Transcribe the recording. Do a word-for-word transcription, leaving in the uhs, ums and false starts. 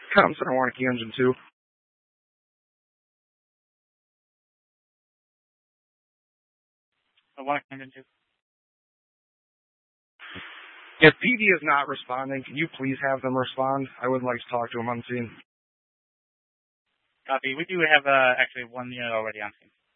Com Center Warnke Engine two. Uh, Warnke Engine two. If P D is not responding, can you please have them respond? I would like to talk to him on scene. Copy. We do have uh, actually one unit already on scene.